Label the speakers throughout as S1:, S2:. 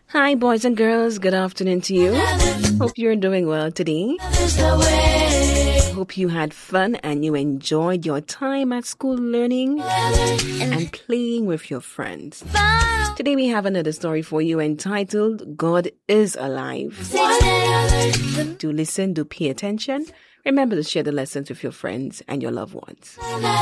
S1: Hi, boys and girls. Good afternoon to you. Hope you're doing well today. Hope you had fun and you enjoyed your time at school learning and playing with your friends. Today we have another story for you entitled God is Alive. Do listen, do pay attention. Remember to share the lessons with your friends and your loved ones.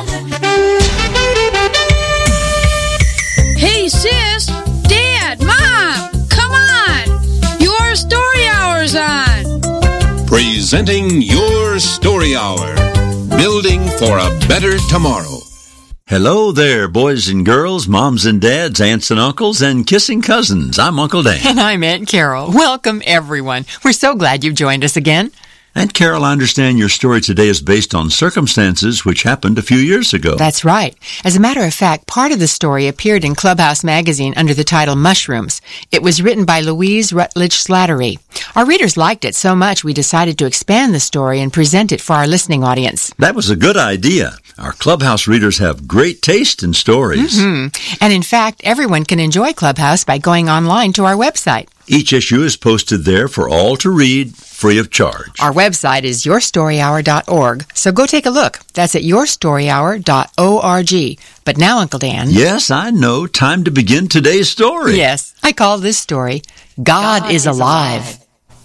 S2: Hey, sis, Dad, Mom, come on. Your story hour's on.
S3: Presenting Your Story Hour. Building for a better tomorrow.
S4: Hello there, boys and girls, moms and dads, aunts and uncles, and kissing cousins. I'm Uncle Dan.
S5: And I'm Aunt Carol. Welcome, everyone. We're so glad you've joined us again.
S4: Aunt Carol, I understand your story today is based on circumstances which happened a few years ago.
S5: That's right. As a matter of fact, part of the story appeared in Clubhouse magazine under the title Mushrooms. It was written by Louise Rutledge Slattery. Our readers liked it so much we decided to expand the story and present it for our listening audience.
S4: That was a good idea. Our Clubhouse readers have great taste in stories.
S5: Mm-hmm. And in fact, everyone can enjoy Clubhouse by going online to our website.
S4: Each issue is posted there for all to read, free of charge.
S5: Our website is yourstoryhour.org, so go take a look. That's at yourstoryhour.org. But now, Uncle Dan...
S4: Yes, I know. Time to begin today's story.
S5: Yes, I call this story, God is Alive.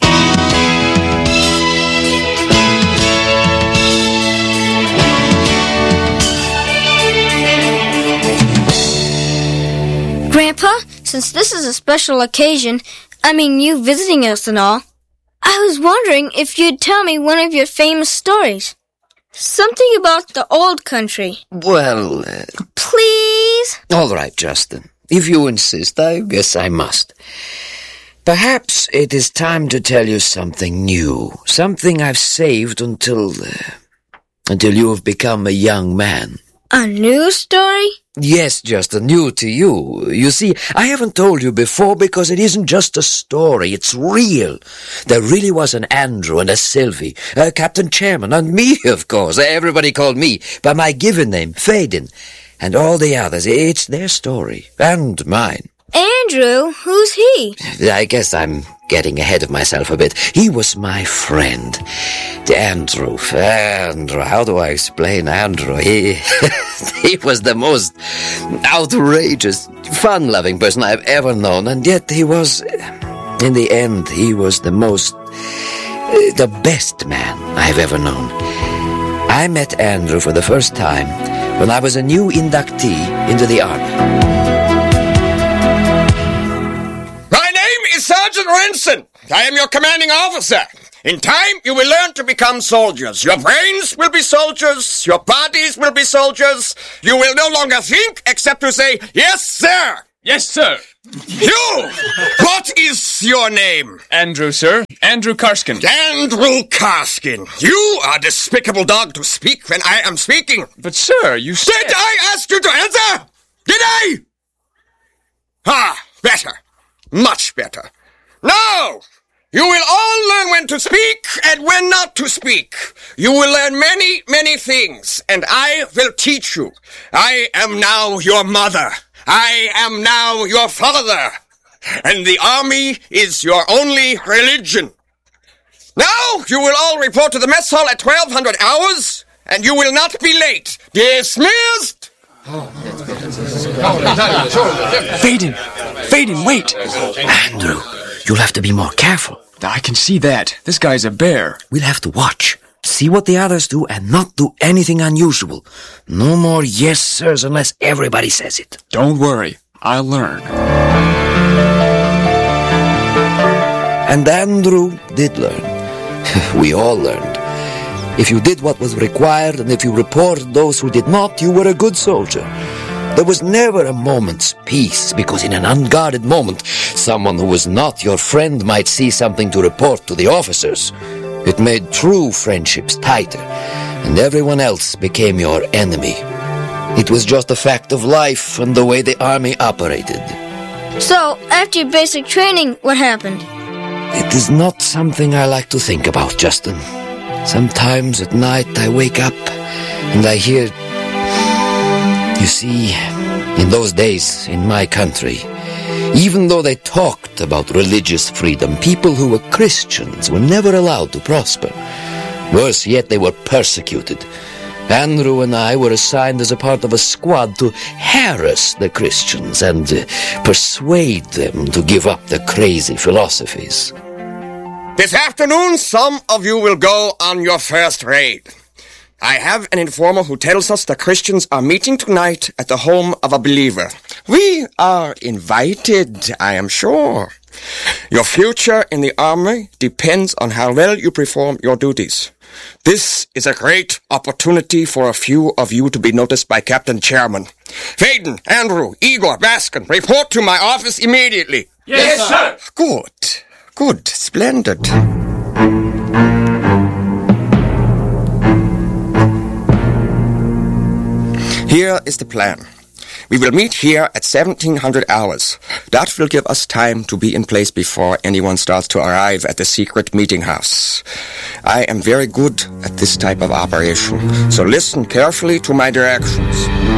S6: Grandpa, since this is a special occasion, you visiting us and all, I was wondering if you'd tell me one of your famous stories. Something about the old country.
S7: Well,
S6: Please?
S7: all right, Justin. If you insist, I guess I must. Perhaps it is time to tell you something new. Something I've saved until you have become a young man.
S6: A new story?
S7: Yes, Justin, new to you. You see, I haven't told you before because it isn't just a story, it's real. There really was an Andrew and a Sylvie, Captain Chairman, and me, of course. Everybody called me by my given name, Fadin. And all the others, it's their story, and mine.
S6: Andrew? Who's he?
S7: I guess I'm getting ahead of myself a bit. He was my friend. Andrew, how do I explain Andrew? He was the most outrageous, fun-loving person I've ever known, and yet he was, in the end, he was the best man I've ever known. I met Andrew for the first time when I was a new inductee into the Army.
S8: Sergeant Renson, I am your commanding officer. In time, you will learn to become soldiers. Your brains will be soldiers. Your bodies will be soldiers. You will no longer think except to say, yes, sir.
S9: Yes, sir.
S8: You! What is your name?
S9: Andrew, sir. Andrew Karskin.
S8: Andrew Karskin. You are a despicable dog to speak when I am speaking.
S9: But, sir, you said...
S8: Did I ask you to answer? Did I? Better. Much better. Now, you will all learn when to speak and when not to speak. You will learn many, many things, and I will teach you. I am now your mother. I am now your father. And the army is your only religion. Now, you will all report to the mess hall at 1200 hours, and you will not be late. Dismissed!
S9: Fadin, wait!
S7: Andrew, you'll have to be more careful.
S9: I can see that. This guy's a bear.
S7: We'll have to watch. See what the others do and not do anything unusual. No more yes, sirs, unless everybody says it.
S9: Don't worry. I'll learn.
S7: And Andrew did learn. We all learned. If you did what was required, and if you reported those who did not, you were a good soldier. There was never a moment's peace, because in an unguarded moment, someone who was not your friend might see something to report to the officers. It made true friendships tighter, and everyone else became your enemy. It was just a fact of life and the way the army operated.
S6: So, after your basic training, what happened?
S7: It is not something I like to think about, Justin. Sometimes at night I wake up and I hear... You see, in those days, in my country, Even though they talked about religious freedom, people who were Christians were never allowed to prosper. Worse yet, they were persecuted. Andrew and I were assigned as a part of a squad to harass the Christians and persuade them to give up their crazy philosophies.
S8: This afternoon, some of you will go on your first raid. I have an informer who tells us the Christians are meeting tonight at the home of a believer. We are invited, I am sure. Your future in the army depends on how well you perform your duties. This is a great opportunity for a few of you to be noticed by Captain Chairman. Faden, Andrew, Igor, Baskin, report to my office immediately.
S9: Yes, sir.
S8: Good, splendid. Here is the plan. We will meet here at 1700 hours. That will give us time to be in place before anyone starts to arrive at the secret meeting house. I am very good at this type of operation, so listen carefully to my directions.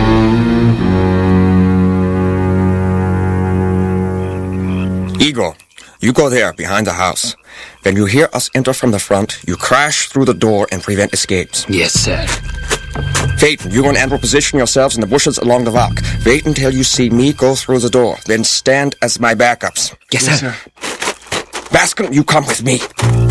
S8: Igor, you go there behind the house. When you hear us enter from the front, you crash through the door and prevent escapes.
S10: Yes, sir.
S8: Phaeton, you and Andrew position yourselves in the bushes along the rock. Wait until you see me go through the door. Then stand as my backups.
S10: Yes, sir.
S8: Baskin, you come with me.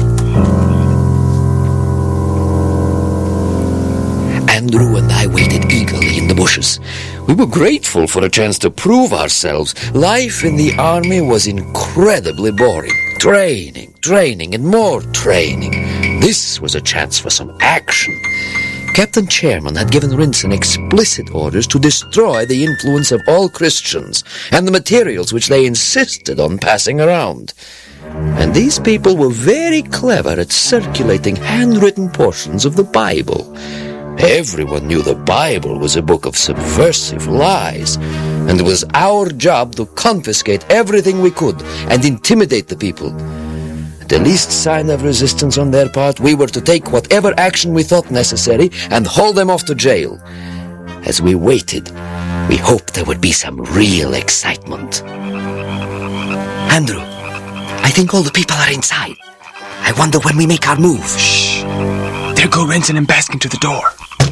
S7: Andrew and I waited eagerly in the bushes. We were grateful for a chance to prove ourselves. Life in the army was incredibly boring. Training, and more training. This was a chance for some action. Captain Chairman had given Rinson explicit orders to destroy the influence of all Christians and the materials which they insisted on passing around. And these people were very clever at circulating handwritten portions of the Bible. Everyone knew the Bible was a book of subversive lies, and it was our job to confiscate everything we could and intimidate the people. At the least sign of resistance on their part, we were to take whatever action we thought necessary and haul them off to jail. As we waited, we hoped there would be some real excitement. Andrew, I think all the people are inside. I wonder when we make our move.
S10: Shh. There go Rinson and Baskin to the door.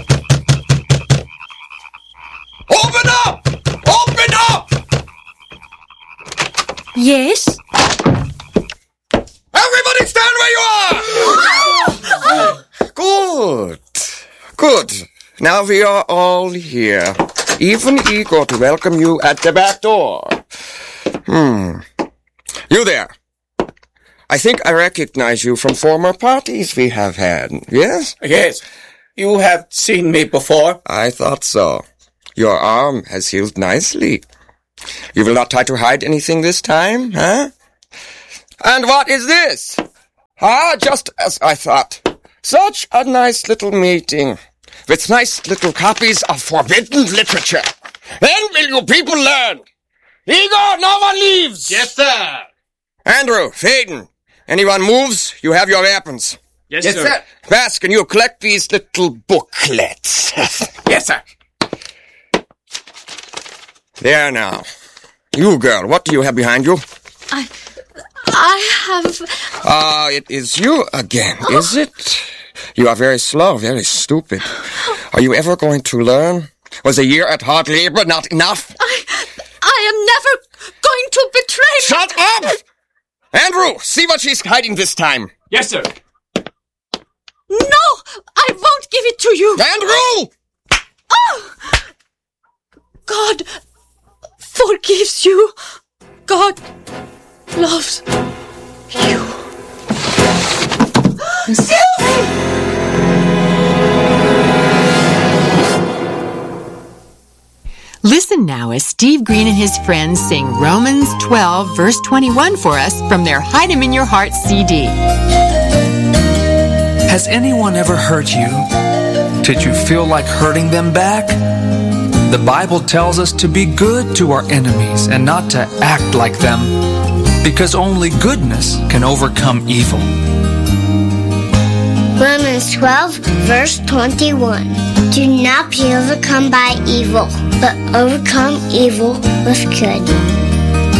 S8: Open up! Open up!
S6: Yes?
S8: Everybody stand where you are! Good. Now we are all here. Even Igor to welcome you at the back door. You there. I think I recognize you from former parties we have had, yes?
S11: Yes. You have seen me before.
S8: I thought so. Your arm has healed nicely. You will not try to hide anything this time, huh? And what is this? Just as I thought. Such a nice little meeting, with nice little copies of forbidden literature. Then will you people learn? Igor, no one leaves!
S11: Yes, sir.
S8: Andrew, Phaeton, anyone moves, you have your weapons.
S11: Yes, sir.
S8: Baskin, you collect these little booklets.
S11: Yes, sir.
S8: There now. You, girl, what do you have behind you?
S6: I have...
S8: It is you again, is it? You are very slow, very stupid. Are you ever going to learn? Was a year at hard labor not enough?
S6: I am never going to betray...
S8: Shut up! Andrew, see what she's hiding this time.
S11: Yes, sir.
S6: No! I won't give it to you!
S8: Andrew!
S6: Oh! God forgives you. God loves you. Sylvie!
S5: Listen now as Steve Green and his friends sing Romans 12, verse 21 for us from their Hide 'Em in Your Heart CD.
S12: Has anyone ever hurt you? Did you feel like hurting them back? The Bible tells us to be good to our enemies and not to act like them, because only goodness can overcome evil.
S13: Romans 12, verse 21. Do not be overcome by evil, but overcome evil with good.